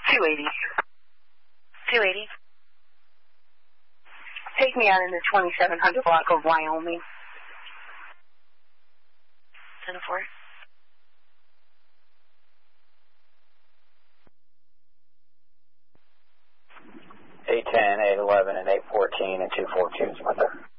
280. 280. Take me out in the 2700 block of Wyoming. 10-4. $810, $811, and $814, and $242 is my there.